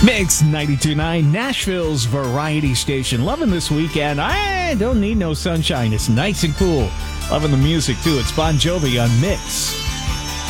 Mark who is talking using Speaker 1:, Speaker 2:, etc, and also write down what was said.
Speaker 1: Mix 92.9, Nashville's variety station. Loving this weekend. I don't need no sunshine. It's nice and cool. Loving the music, too. It's Bon Jovi on Mix